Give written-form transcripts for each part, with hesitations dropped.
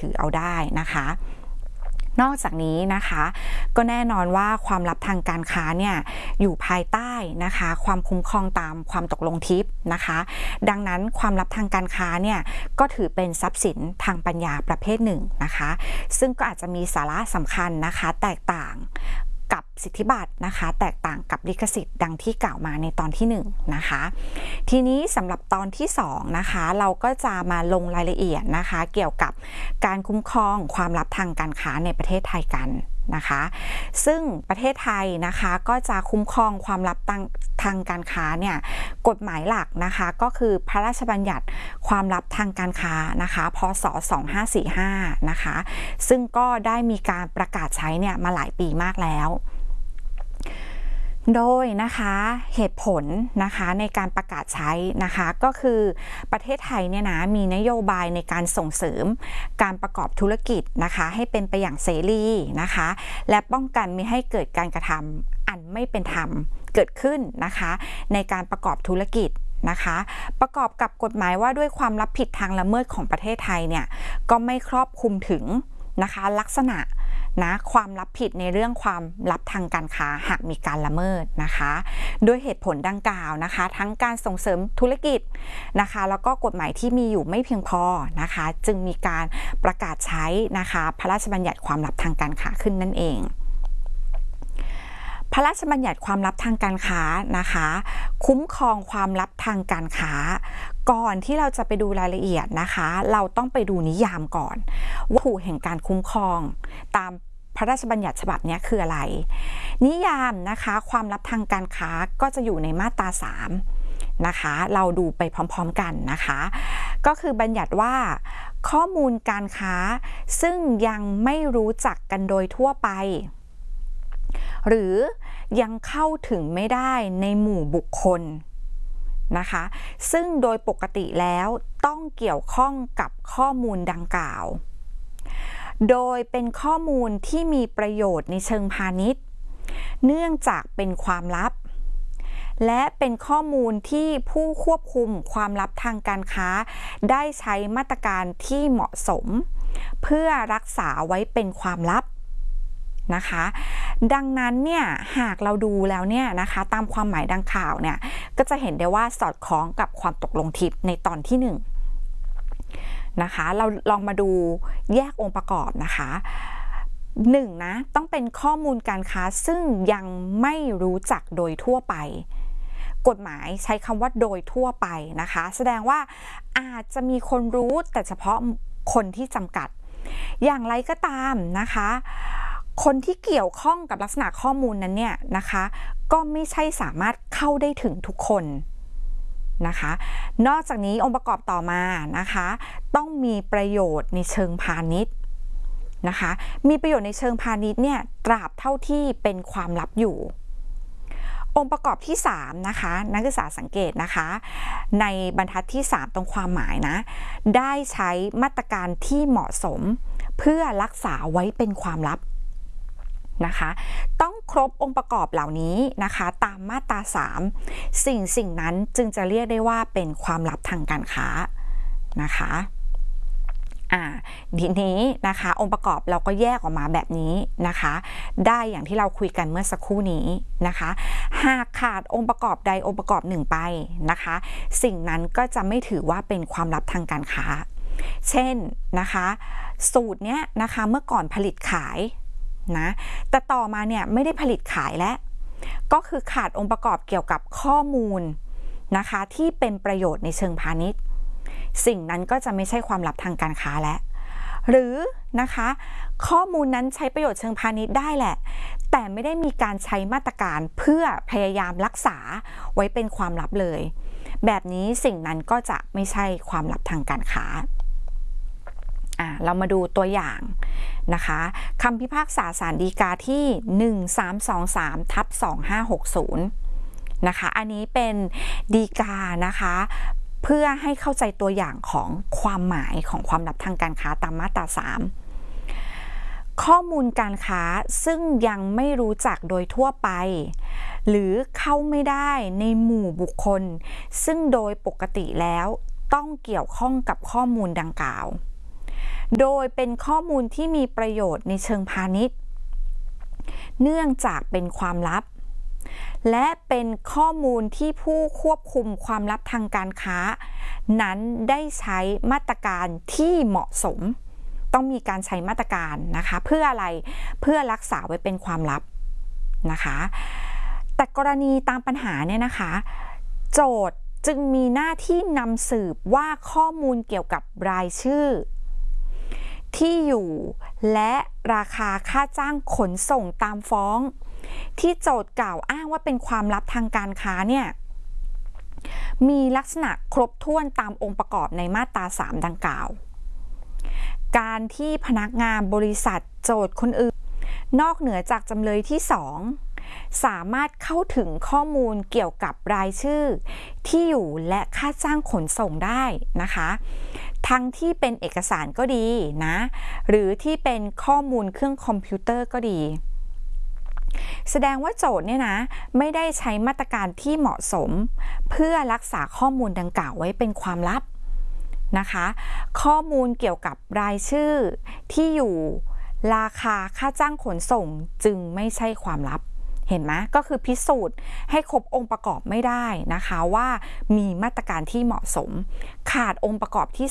ถือเอาได้นะคะนอกจากนี้นะคะก็แน่นอนว่าความลับทางการค้าเนี่ยอยู่ภายใต้นะคะความคุ้มครองตามความตกลงทิปนะคะดังนั้นความลับทางการค้าเนี่ยก็ถือเป็นทรัพย์สินทางปัญญาประเภทหนึ่งนะคะซึ่งก็อาจจะมีสาระสำคัญนะคะแตกต่างกับสิทธิบัตรนะคะแตกต่างกับลิขสิทธิ์ดังที่กล่าวมาในตอนที่1นะคะทีนี้สำหรับตอนที่2นะคะเราก็จะมาลงรายละเอียดนะคะเกี่ยวกับการคุ้มครองความลับทางการค้าในประเทศไทยกันนะคะซึ่งประเทศไทยนะคะก็จะคุ้มครองความลับทางการค้าเนี่ยกฎหมายหลักนะคะก็คือพระราชบัญญัติความลับทางการค้านะคะพ.ศ. 2545นะคะซึ่งก็ได้มีการประกาศใช้เนี่ยมาหลายปีมากแล้วโดยนะคะเหตุผลนะคะในการประกาศใช้นะคะก็คือประเทศไทยเนี่ยนะมีนโยบายในการส่งเสริมการประกอบธุรกิจนะคะให้เป็นไปอย่างเสรีนะคะและป้องกันไม่ให้เกิดการกระทำอันไม่เป็นธรรมเกิดขึ้นนะคะในการประกอบธุรกิจนะคะประกอบกับกฎหมายว่าด้วยความรับผิดทางละเมิดของประเทศไทยเนี่ยก็ไม่ครอบคลุมถึงนะคะลักษณะนะความรับผิดในเรื่องความลับทางการค้าหากมีการละเมิดนะคะด้วยเหตุผลดังกล่าวนะคะทั้งการส่งเสริมธุรกิจนะคะแล้วก็กฎหมายที่มีอยู่ไม่เพียงพอนะคะจึงมีการประกาศใช้นะคะพระราชบัญญัติความลับทางการค้าขึ้นนั่นเองพระราชบัญญัติความลับทางการค้านะคะคุ้มครองความลับทางการค้าก่อนที่เราจะไปดูรายละเอียดนะคะเราต้องไปดูนิยามก่อนว่าวัตถุแห่งการคุ้มครองตามพระราชบัญญัติฉบับนี้คืออะไรนิยามนะคะความลับทางการค้าก็จะอยู่ในมาตรา3นะคะเราดูไปพร้อมๆกันนะคะก็คือบัญญัติว่าข้อมูลการค้าซึ่งยังไม่รู้จักกันโดยทั่วไปหรือยังเข้าถึงไม่ได้ในหมู่บุคคลนะคะซึ่งโดยปกติแล้วต้องเกี่ยวข้องกับข้อมูลดังกล่าวโดยเป็นข้อมูลที่มีประโยชน์ในเชิงพาณิชย์เนื่องจากเป็นความลับและเป็นข้อมูลที่ผู้ควบคุมความลับทางการค้าได้ใช้มาตรการที่เหมาะสมเพื่อรักษาไว้เป็นความลับนะคะดังนั้นเนี่ยหากเราดูแล้วเนี่ยนะคะตามความหมายดังกล่าวเนี่ยก็จะเห็นได้ว่าสอดคล้องกับความตกลงทิปในตอนที่1นะคะเราลองมาดูแยกองค์ประกอบนะคะ1นะต้องเป็นข้อมูลการค้าซึ่งยังไม่รู้จักโดยทั่วไปกฎหมายใช้คำว่าโดยทั่วไปนะคะแสดงว่าอาจจะมีคนรู้แต่เฉพาะคนที่จำกัดอย่างไรก็ตามนะคะคนที่เกี่ยวข้องกับลักษณะข้อมูลนั้นเนี่ยนะคะก็ไม่ใช่สามารถเข้าได้ถึงทุกคนนะคะนอกจากนี้องค์ประกอบต่อมานะคะต้องมีประโยชน์ในเชิงพาณิชย์นะคะมีประโยชน์ในเชิงพาณิชย์เนี่ยตราบเท่าที่เป็นความลับอยู่องค์ประกอบที่3นะคะนักศึกษาสังเกตนะคะในบรรทัดที่3ตรงความหมายนะได้ใช้มาตรการที่เหมาะสมเพื่อรักษาไว้เป็นความลับนะคะต้องครบองค์ประกอบเหล่านี้นะคะตามมาตรา3สิ่งนั้นจึงจะเรียกได้ว่าเป็นความลับทางการค้านะคะทีนี้นะคะองค์ประกอบเราก็แยกออกมาแบบนี้นะคะได้อย่างที่เราคุยกันเมื่อสักครู่นี้นะคะหากขาดองค์ประกอบใดองค์ประกอบหนึ่งไปนะคะสิ่งนั้นก็จะไม่ถือว่าเป็นความลับทางการค้าเช่นนะคะสูตรเนี้ยนะคะเมื่อก่อนผลิตขายนะแต่ต่อมาเนี่ยไม่ได้ผลิตขายแล้วก็คือขาดองค์ประกอบเกี่ยวกับข้อมูลนะคะที่เป็นประโยชน์ในเชิงพาณิชย์สิ่งนั้นก็จะไม่ใช่ความลับทางการค้าแล้วหรือนะคะข้อมูลนั้นใช้ประโยชน์เชิงพาณิชย์ได้แหละแต่ไม่ได้มีการใช้มาตรการเพื่อพยายามรักษาไว้เป็นความลับเลยแบบนี้สิ่งนั้นก็จะไม่ใช่ความลับทางการค้าเรามาดูตัวอย่างนะคะคำพิพากษาศาลฎีกาที่1323/2560นะคะอันนี้เป็นฎีกานะคะเพื่อให้เข้าใจตัวอย่างของความหมายของความลับทางการค้าตามมาตรา3ข้อมูลการค้าซึ่งยังไม่รู้จักโดยทั่วไปหรือเข้าไม่ได้ในหมู่บุคคลซึ่งโดยปกติแล้วต้องเกี่ยวข้องกับข้อมูลดังกล่าวโดยเป็นข้อมูลที่มีประโยชน์ในเชิงพาณิชย์เนื่องจากเป็นความลับและเป็นข้อมูลที่ผู้ควบคุมความลับทางการค้านั้นได้ใช้มาตรการที่เหมาะสมต้องมีการใช้มาตรการนะคะเพื่ออะไรเพื่อรักษาไว้เป็นความลับนะคะแต่กรณีตามปัญหาเนี่ยนะคะโจทย์จึงมีหน้าที่นำสืบว่าข้อมูลเกี่ยวกับรายชื่อที่อยู่และราคาค่าจ้างขนส่งตามฟ้องที่โจทย์กล่าวอ้างว่าเป็นความลับทางการค้าเนี่ยมีลักษณะครบถ้วนตามองค์ประกอบในมาตรา 3 ดังกล่าวการที่พนักงานบริษัทโจทย์คนอื่นนอกเหนือจากจำเลยที่ 2สามารถเข้าถึงข้อมูลเกี่ยวกับรายชื่อที่อยู่และค่าจ้างขนส่งได้นะคะทั้งที่เป็นเอกสารก็ดีนะหรือที่เป็นข้อมูลเครื่องคอมพิวเตอร์ก็ดีแสดงว่าโจทย์เนี่ยนะไม่ได้ใช้มาตรการที่เหมาะสมเพื่อรักษาข้อมูลดังกล่าวไว้เป็นความลับนะคะข้อมูลเกี่ยวกับรายชื่อที่อยู่ราคาค่าจ้างขนส่งจึงไม่ใช่ความลับเห็นไหมก็คือพิสูจน์ให้ครบองค์ประกอบไม่ได้นะคะว่ามีมาตรการที่เหมาะสมขาดองค์ประกอบที่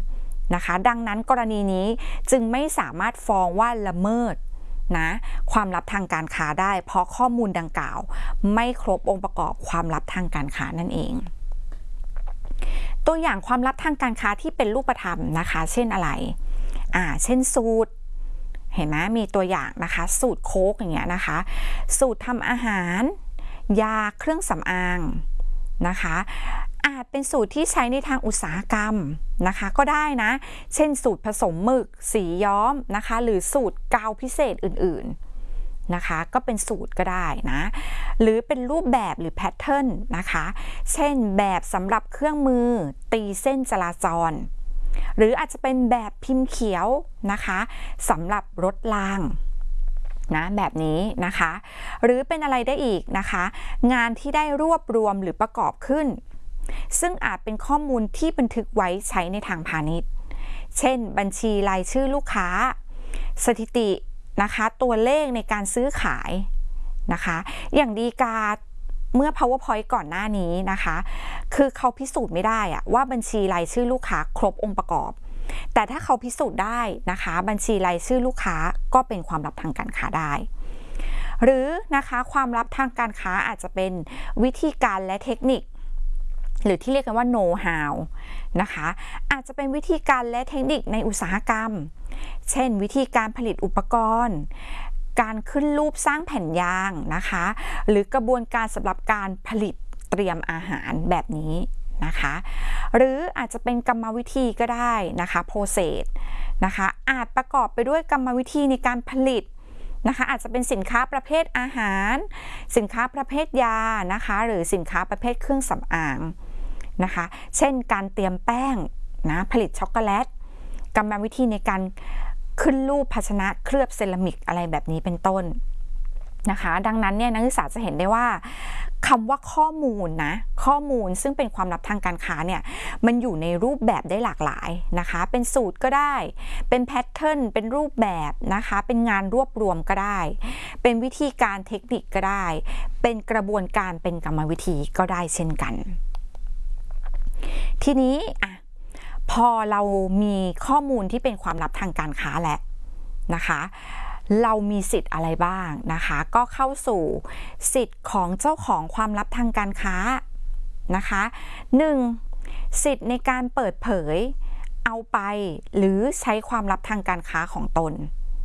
3นะคะดังนั้นกรณีนี้จึงไม่สามารถฟ้องว่าละเมิดนะความลับทางการค้าได้เพราะข้อมูลดังกล่าวไม่ครบองค์ประกอบความลับทางการค้านั่นเองตัวอย่างความลับทางการค้าที่เป็นรูปธรรมนะคะเช่นอะไรเช่นสูตรเห็นไหมมีตัวอย่างนะคะสูตรโค้กอย่างเงี้ยนะคะสูตรทำอาหารยาเครื่องสำอางนะคะอาจเป็นสูตรที่ใช้ในทางอุตสาหกรรมนะคะก็ได้นะเช่นสูตรผสมหมึกสีย้อมนะคะหรือสูตรกาวพิเศษอื่นๆนะคะก็เป็นสูตรก็ได้นะหรือเป็นรูปแบบหรือแพทเทิร์นนะคะเช่นแบบสำหรับเครื่องมือตีเส้นจราจรหรืออาจจะเป็นแบบพิมพ์เขียวนะคะสำหรับรถรางนะแบบนี้นะคะหรือเป็นอะไรได้อีกนะคะงานที่ได้รวบรวมหรือประกอบขึ้นซึ่งอาจเป็นข้อมูลที่บันทึกไว้ใช้ในทางพาณิชย์เช่นบัญชีรายชื่อลูกค้าสถิตินะคะตัวเลขในการซื้อขายนะคะอย่างดีกาเมื่อ PowerPoint ก่อนหน้านี้นะคะคือเขาพิสูจน์ไม่ได้ว่าบัญชีรายชื่อลูกค้าครบองค์ประกอบแต่ถ้าเขาพิสูจน์ได้นะคะบัญชีรายชื่อลูกค้าก็เป็นความลับทางการค้าได้หรือนะคะความลับทางการค้าอาจจะเป็นวิธีการและเทคนิคหรือที่เรียกกันว่า know how นะคะอาจจะเป็นวิธีการและเทคนิคในอุตสาหกรรมเช่นวิธีการผลิตอุปกรณ์การขึ้นรูปสร้างแผ่นยางนะคะหรือกระบวนการสำหรับการผลิตเตรียมอาหารแบบนี้นะคะหรืออาจจะเป็นกรรมวิธีก็ได้นะคะ process นะคะอาจประกอบไปด้วยกรรมวิธีในการผลิตนะคะอาจจะเป็นสินค้าประเภทอาหารสินค้าประเภทยานะคะหรือสินค้าประเภทเครื่องสำอางนะคะเช่นการเตรียมแป้งนะผลิตช็อกโกแลตกรรมวิธีในการขึ้นรูปภาชนะเคลือบเซรามิกอะไรแบบนี้เป็นต้นนะคะดังนั้นเนี่ยนักศึกษาจะเห็นได้ว่าคำว่าข้อมูลนะข้อมูลซึ่งเป็นความลับทางการค้าเนี่ยมันอยู่ในรูปแบบได้หลากหลายนะคะเป็นสูตรก็ได้เป็นแพทเทิร์นเป็นรูปแบบนะคะเป็นงานรวบรวมก็ได้เป็นวิธีการเทคนิคก็ได้เป็นกระบวนการเป็นกรรมวิธีก็ได้เช่นกันทีนี้พอเรามีข้อมูลที่เป็นความลับทางการค้าแล้วนะคะเรามีสิทธิ์อะไรบ้างนะคะก็เข้าสู่สิทธิ์ของเจ้าของความลับทางการค้านะคะ 1. สิทธิ์ในการเปิดเผยเอาไปหรือใช้ความลับทางการค้าของตน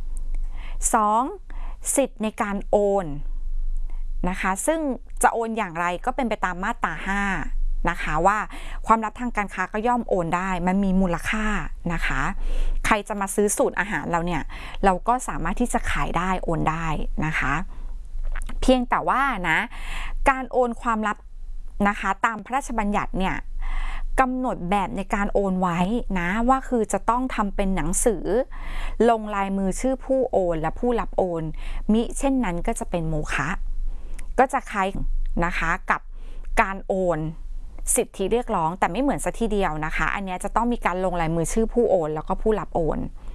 2. สิทธิ์ในการโอนนะคะซึ่งจะโอนอย่างไรก็เป็นไปตามมาตรา 5นะคะว่าความลับทางการค้าก็ย่อมโอนได้มันมีมูลค่านะคะใครจะมาซื้อสูตรอาหารเราเนี่ยเราก็สามารถที่จะขายได้โอนได้นะคะเพียงแต่ว่านะการโอนความลับนะคะตามพระราชบัญญัติเนี่ยกำหนดแบบในการโอนไว้นะว่าคือจะต้องทำเป็นหนังสือลงลายมือชื่อผู้โอนและผู้รับโอนมิเช่นนั้นก็จะเป็นโมฆะก็จะคล้ายนะคะกับการโอนสิทธิเรียกร้องแต่ไม่เหมือนซะทีเดียวนะคะอันนี้จะต้องมีการลงลายมือชื่อผู้โอนแล้วก็ผู้รับโอน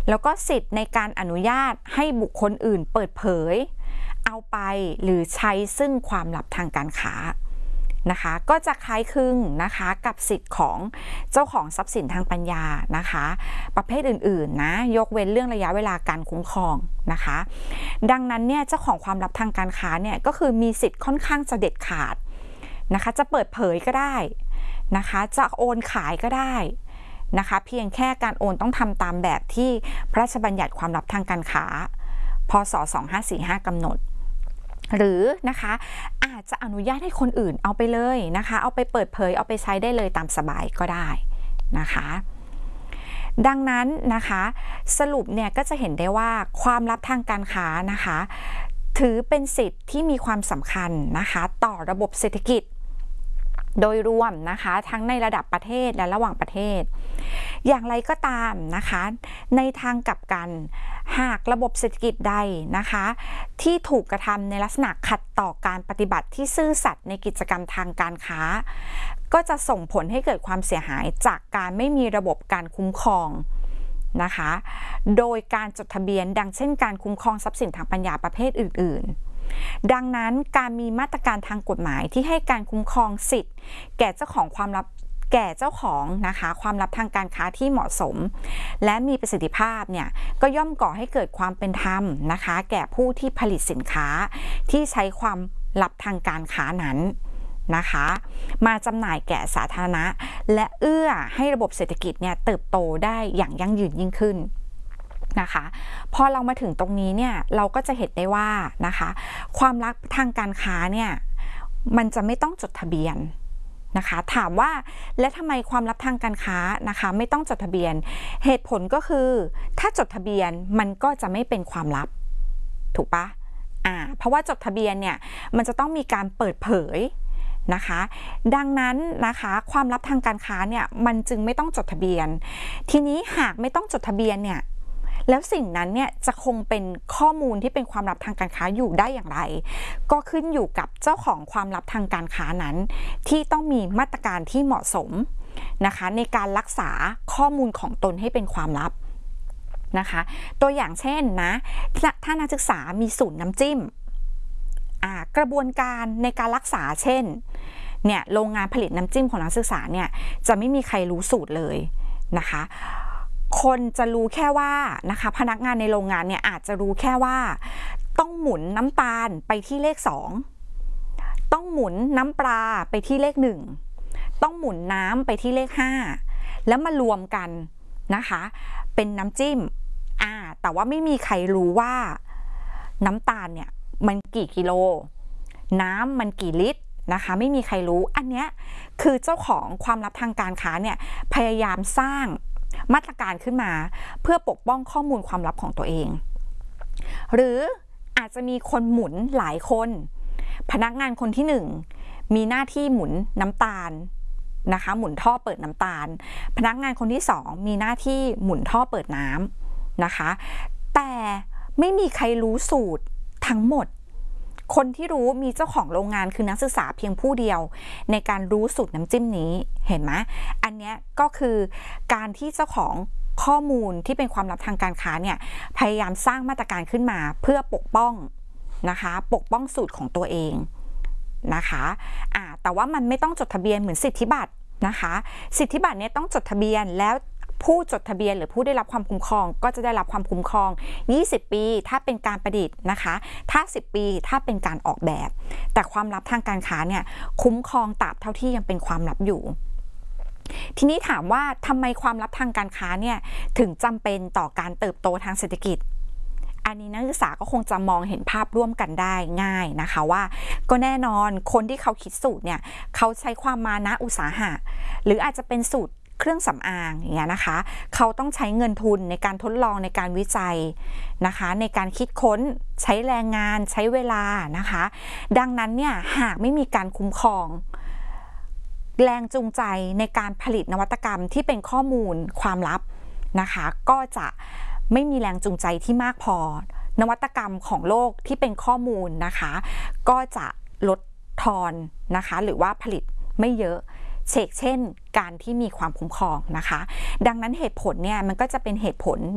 แล้วก็สิทธิ์ในการอนุญาตให้บุคคลอื่นเปิดเผยเอาไปหรือใช้ซึ่งความลับทางการค้านะคะก็จะคล้ายคลึงนะคะกับสิทธิ์ของเจ้าของทรัพย์สินทางปัญญานะคะประเภทอื่นๆนะยกเว้นเรื่องระยะเวลาการคุ้มครองนะคะดังนั้นเนี่ยเจ้าของความลับทางการค้าเนี่ยก็คือมีสิทธิ์ค่อนข้างจะเด็ดขาดนะคะจะเปิดเผยก็ได้นะคะจะโอนขายก็ได้นะคะเพียงแค่การโอนต้องทำตามแบบที่พระราชบัญญัติความลับทางการค้าพ.ศ. 2545 กำหนดหรือนะคะอาจจะอนุญาตให้คนอื่นเอาไปเลยนะคะเอาไปเปิดเผยเอาไปใช้ได้เลยตามสบายก็ได้นะคะดังนั้นนะคะสรุปเนี่ยก็จะเห็นได้ว่าความลับทางการค้านะคะถือเป็นสิทธิ์ที่มีความสำคัญนะคะต่อระบบเศรษฐกิจโดยรวมนะคะทั้งในระดับประเทศและระหว่างประเทศอย่างไรก็ตามนะคะในทางกลับกันหากระบบเศรษฐกิจใดนะคะที่ถูกกระทำในลักษณะขัดต่อการปฏิบัติที่ซื่อสัตย์ในกิจกรรมทางการค้าก็จะส่งผลให้เกิดความเสียหายจากการไม่มีระบบการคุ้มครองนะคะโดยการจดทะเบียนดังเช่นการคุ้มครองทรัพย์สินทางปัญญาประเภทอื่นๆดังนั้นการมีมาตรการทางกฎหมายที่ให้การคุ้มครองสิทธิ์แก่เจ้าของความลับนะคะความลับทางการค้าที่เหมาะสมและมีประสิทธิภาพเนี่ยก็ย่อมก่อให้เกิดความเป็นธรรมนะคะแก่ผู้ที่ผลิตสินค้าที่ใช้ความลับทางการค้านั้นนะคะมาจำหน่ายแก่สาธารณะและเอื้อให้ระบบเศรษฐกิจเนี่ยเติบโตได้อย่างยั่งยืนยิ่งขึ้นนะคะพอเรามาถึงตรงนี้เนี่ยเราก็จะเห็นได้ว่านะคะความลับทางการค้าเนี่ยมันจะไม่ต้องจดทะเบียนนะคะถามว่าและทำไมความลับทางการค้านะคะไม่ต้องจดทะเบียนเหตุผลก็คือถ้าจดทะเบียนมันก็จะไม่เป็นความลับถูกปะเพราะว่าจดทะเบียนเนี่ยมันจะต้องมีการเปิดเผยนะคะดังนั้นนะคะความลับทางการค้าเนี่ยมันจึงไม่ต้องจดทะเบียนทีนี้หากไม่ต้องจดทะเบียนเนี่ยแล้วสิ่งนั้นเนี่ยจะคงเป็นข้อมูลที่เป็นความลับทางการค้าอยู่ได้อย่างไรก็ขึ้นอยู่กับเจ้าของความลับทางการค้านั้นที่ต้องมีมาตรการที่เหมาะสมนะคะในการรักษาข้อมูลของตนให้เป็นความลับนะคะตัวอย่างเช่นนะถ้านักศึกษามีสูตรน้ำจิ้มกระบวนการในการรักษาเช่นเนี่ยโรงงานผลิตน้ำจิ้มของนักศึกษาเนี่ยจะไม่มีใครรู้สูตรเลยนะคะคนจะรู้แค่ว่านะคะพนักงานในโรงงานเนี่ยอาจจะรู้แค่ว่าต้องหมุนน้ำตาลไปที่เลข2ต้องหมุนน้ำปลาไปที่เลข1ต้องหมุนน้ำไปที่เลข5แล้วมารวมกันนะคะเป็นน้ำจิ้มแต่ว่าไม่มีใครรู้ว่าน้ำตาลเนี่ยมันกี่กิโลน้ำมันกี่ลิตรนะคะไม่มีใครรู้อันเนี้ยคือเจ้าของความลับทางการค้าเนี่ยพยายามสร้างมาตรการขึ้นมาเพื่อปกป้องข้อมูลความลับของตัวเองหรืออาจจะมีคนหมุนหลายคนพนักงานคนที่1มีหน้าที่หมุนน้ำตาลนะคะหมุนท่อเปิดน้ำตาลพนักงานคนที่2มีหน้าที่หมุนท่อเปิดน้ำนะคะแต่ไม่มีใครรู้สูตรทั้งหมดคนที่รู้มีเจ้าของโรงงานคือนักศึกษาเพียงผู้เดียวในการรู้สูตรน้ำจิ้มนี้เห็นไหมอันนี้ก็คือการที่เจ้าของข้อมูลที่เป็นความลับทางการค้าเนี่ยพยายามสร้างมาตรการขึ้นมาเพื่อปกป้องนะคะปกป้องสูตรของตัวเองนะคะแต่ว่ามันไม่ต้องจดทะเบียนเหมือนสิทธิบัตรนะคะสิทธิบัตรเนี่ยต้องจดทะเบียนแล้วผู้จดทะเบียนหรือผู้ได้รับความคุ้มครองก็จะได้รับความคุ้มครอง20 ปีถ้าเป็นการประดิษฐ์นะคะถ้า10 ปีถ้าเป็นการออกแบบแต่ความลับทางการค้าเนี่ยคุ้มครองตราบเท่าที่ยังเป็นความลับอยู่ทีนี้ถามว่าทำไมความลับทางการค้าเนี่ยถึงจำเป็นต่อการเติบโตทางเศรษฐกิจอันนี้นักศึกษาก็คงจะมองเห็นภาพร่วมกันได้ง่ายนะคะว่าก็แน่นอนคนที่เขาคิดสูตรเนี่ยเขาใช้ความมานะอุตสาหะหรืออาจจะเป็นสูตรเครื่องสำอางอย่างเงี้ยนะคะเขาต้องใช้เงินทุนในการทดลองในการวิจัยนะคะในการคิดค้นใช้แรงงานใช้เวลานะคะดังนั้นเนี่ยหากไม่มีการคุ้มครองแรงจูงใจในการผลิตนวัตกรรมที่เป็นข้อมูลความลับนะคะก็จะไม่มีแรงจูงใจที่มากพอนวัตกรรมของโลกที่เป็นข้อมูลนะคะก็จะลดทอนนะคะหรือว่าผลิตไม่เยอะเช่นการที่มีความคุ้มครองนะคะดังนั้นเหตุผลเนี่ยมันก็จะเป็นเหตุผล